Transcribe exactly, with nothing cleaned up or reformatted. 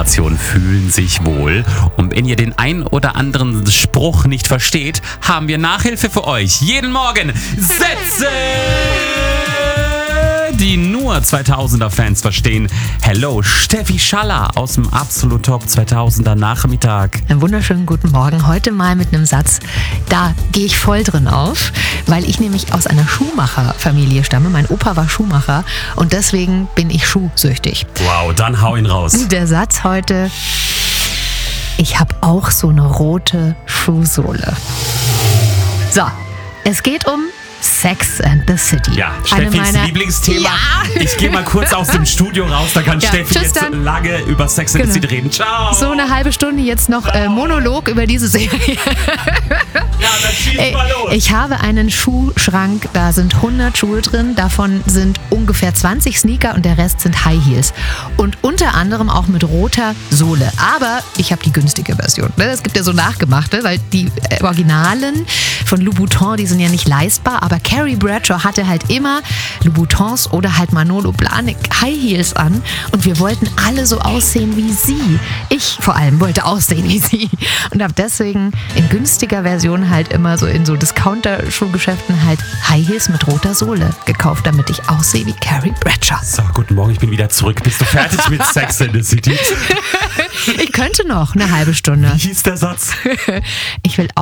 Generationen fühlen sich wohl. Und wenn ihr den ein oder anderen Spruch nicht versteht, haben wir Nachhilfe für euch. Jeden Morgen Sätze, die nur zweitausender-Fans verstehen. Hello, Steffi Schaller aus dem Absolut Top zweitausender Nachmittag. Einen wunderschönen guten Morgen. Heute mal mit einem Satz, da gehe ich voll drin auf, weil ich nämlich aus einer Schuhmacherfamilie stamme. Mein Opa war Schuhmacher und deswegen bin ich schuhsüchtig. Wow, dann hau ihn raus. Der Satz heute, ich habe auch so eine rote Schuhsohle. So, es geht um Sex and the City. Ja, Eine Steffis meiner- Lieblingsthema. Ja. Ich gehe mal kurz aus dem Studio raus, da kann Ja, Steffi tschüss jetzt dann. lange über Sex and the Genau. City reden. Ciao. So eine halbe Stunde jetzt noch äh, Monolog über diese Serie. Ja, dann schieß Ey, mal los. ich habe einen Schuhschrank, da sind hundert Schuhe drin, davon sind ungefähr zwanzig Sneaker und der Rest sind High Heels. Und unter anderem auch mit roter Sohle. Aber ich habe die günstige Version. Ne? Es gibt ja so nachgemachte, weil die äh, Originalen von Louboutin, die sind ja nicht leistbar, aber Carrie Bradshaw hatte halt immer Louboutins oder halt Manolo Blahnik High Heels an und wir wollten alle so aussehen wie sie. Ich vor allem wollte aussehen wie sie und habe deswegen in günstiger Version halt immer so in so Discounter-Schuhgeschäften halt High Heels mit roter Sohle gekauft, damit ich aussehe wie Carrie Bradshaw. So, guten Morgen, ich bin wieder zurück. Bist du fertig mit Sex and the City? Ich könnte noch eine halbe Stunde. Wie hieß der Satz? Ich will